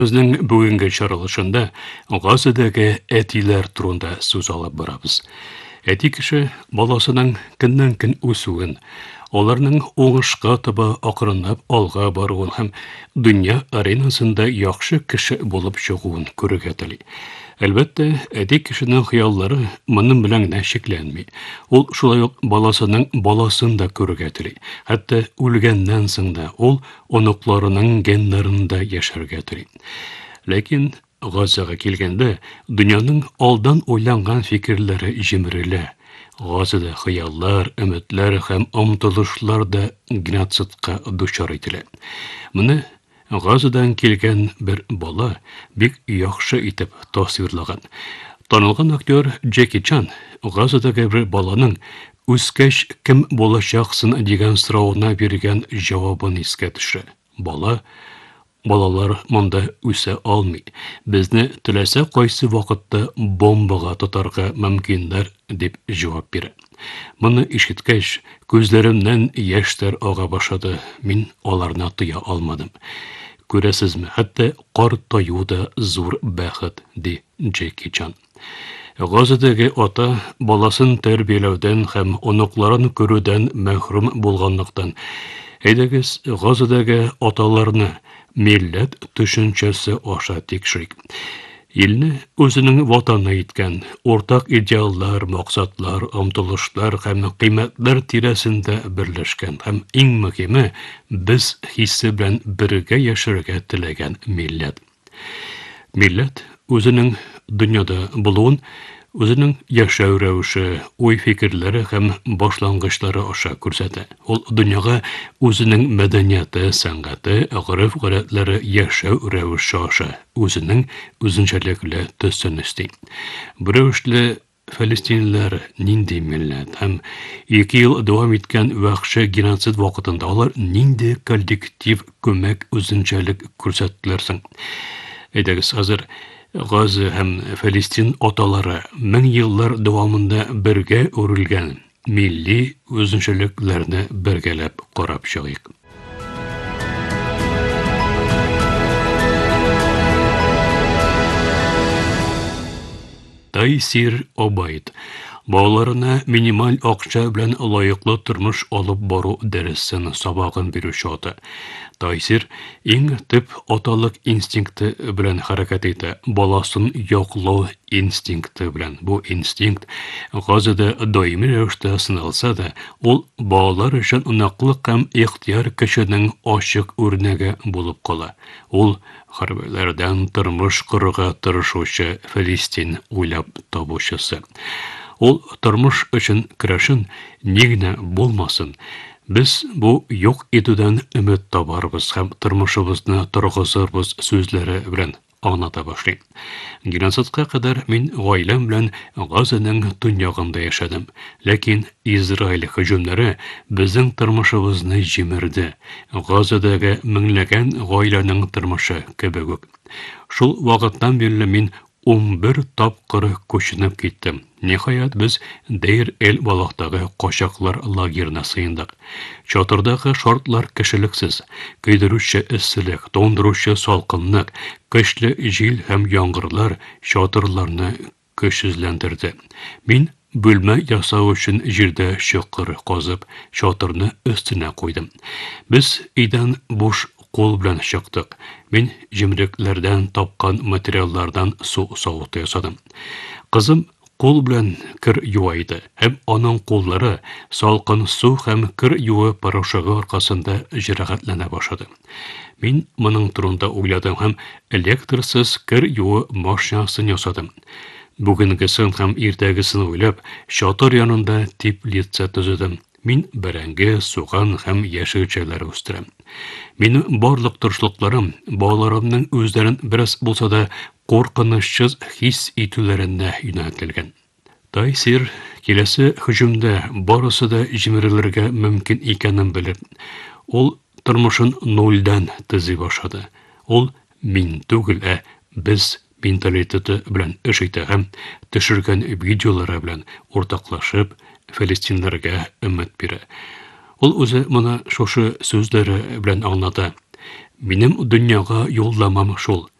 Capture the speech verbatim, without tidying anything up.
Безнең бүгенге чаралышында Газадагы әтиләр турында сүз алып барабыз. Әти кеше баласының көннән-көн үсүен, аларның уңышка таба акрынлап алга баруын һәм дөнья аренасында яхшы кеше булып чыгуын күрергә тели. Әлбәттә, әти кешенең хыяллары моның белән генә шикләнми. Ул шулай ук баласының баласын да күрергә тели. Хәтта үлгәннән соң да ул оныкларының геннарында яшәргә тели. Ләкин Газага килгәндә, дөньяның алдан уйланган фикерләре җимерелә. Газада хыяллар, өметләр һәм омтылышлар да геноцидка дучар ителә. Моны Газадан килгән бер бала бик яхшы итеп тасвирлаган. Танылган актер Джеки Чан Газадагы бер баланың үскәч кем булачаксың дигән соравына биргән җавабын искә төшерә. Бала Балалар монда үсә алмый. Безне теләсә кайсы вакытта бомбага тотарга мөмкиннәр дип җавап бирә. Моны ишеткәч, күзләремнән яшьләр ага башлады. Мин аларны тыя алмадым. Күрәсезме, хәтта кар таю да зур бәхет, ди Джеки Чан. Газадагы ата баласын тәрбияләүдән һәм оныкларын күрүдән мәхрүм булганлыктан, әйдәгез Газадагы аталарны милләт төшенчәсе аша тикшерик. Илне үзенең ватаны иткән уртак идеаллар, максатлар, омтылышлар һәм кыйммәтләр тирәсендә берләшкән һәм иң мөһиме без хиссе белән бергә яшәргә теләгән милләт. Милләт үзенең дөньяда булуын үзенең яшәү рәвеше, уй-фикерләре һәм башлангычлары аша күрсәтә. Ул дөньяга үзенең мәдәнияте, сәнгате, гырыф-гадәтләре, яшәү рәвеше аша үзенең үзенчәлекле төсен өсти. Бу рәвешле фәлестинлеләр нинди милләт һәм ике ел дәвам иткән вәхши геноцид вакытында алар нинди коллектив күмәк үзенчәлек күрсәттеләр соң. Әйдәгез, хәзер Газа һәм Фәлестин аталары мең еллар дәвамында бергә үрелгән милли үзенчәлекләрне бергәләп карап чыгыйк. Тайсир Обайд балаларына минималь акча белән лаеклы тормыш алып бару дәресен сабагын бирүче ата. Тайсир иң төп аталык инстинкты белән хәрәкәт итә, баласын яклау инстинкты белән. Бу инстинкт Газада даими рәвештә сыналса да, ул балалар өчен унаклык һәм ихтияр кешенең ачык үрнәге булып кала. Ул хәрбәләрдән тормыш корырга тырышучы Фәлестин уйлап табучысы. Ул тормыш өчен көрәшен нигенә булмасын. Без бу юк итүдән өмет табарбыз һәм тормышыбызны торгызырбыз сүзләре белән аңлата башлый. Геноцидка кадәр мин гаиләм белән Газаның төньягында яшәдем. Ләкин Израиль һөҗүмнәре безнең тормышыбызны җимерде. Газадагы меңләгән гаиләнең тормышы кебек үк. Шул вакыттан бирле мин ун бер тапкыр күченеп киттем. Ниһаять без Дейр-эль-Балахтагы качаклар лагерына сыендык. Чатырдагы шартлар кешелексез, көйдерүче эсселек, тондыручы салкынлык, көчле җил һәм яңгырлар чатырларны көчсезләндерде. Мин бүлмә ясау өчен җирдә чокыр казып, чатырны өстенә куйдым. Без өйдән буш кул белән чыктык. Мин җимрекләрдән тапкан материаллардан су савыты ясадым. Кызым кул белән кер юа иде, һәм аның куллары салкын су һәм кер юы порошогы аркасында җәрәхәтләнә башлады. Мин моның турында уйладым һәм электрсыз кер юы машинасын ясадым. Бүгенгесен һәм иртәгесен уйлап, чатыр янында теплица төзедем. Мин бәрәңге, суган һәм яшелчәләр үстерәм. Минем барлык тырышлыкларым балаларымның үзләрен бераз булса да куркынычсыз хис итүләренә юнәлтелгән. Тайсир киләсе һөҗүмдә барысы да җимерелергә мөмкин икәнен белеп, ул тормышын нольдан төзи башлады. Ул мин түгел, ә без менталитеты белән эш итә һәм төшергән видеолары белән уртаклашып Фәлестинләргә өмет бирә. Ул үзе моны шушы сүзләре белән аңлата. Минем дөньяга юлламам шул.